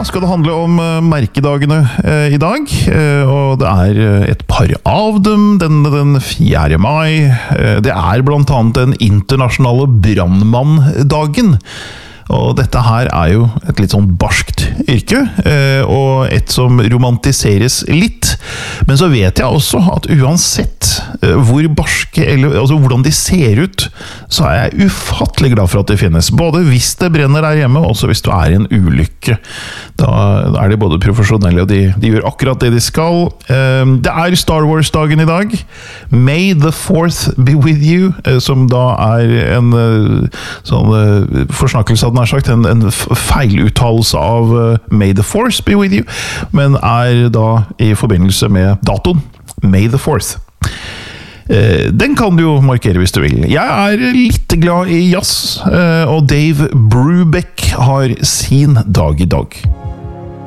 skal det handle om merkedagene i dag, og det et par av dem. Den 4. mai. Det blant annet den internasjonale brandmanndagen. Og dette her jo et litt sånn barskt yrke, og et som romantiseres litt. Men så vet jeg også at uansett hvor barske, eller altså hvordan de ser ut, så jeg ufattelig glad for at de finnes. Både hvis det brenner der hjemme, og også hvis du i en ulykke. Da de både profesjonelle, og de gjør akkurat det de skal. Det Star Wars-dagen i dag. May the 4th be with you, som da en sånn forsnakkelse av nær sagt, en feiluttalelse av May the Force be with you, men da i forbindelse med datoen May the 4th. Den kan du jo markere hvis du vil. Jeg litt glad i jazz, og Dave Brubeck har sin dag i dag.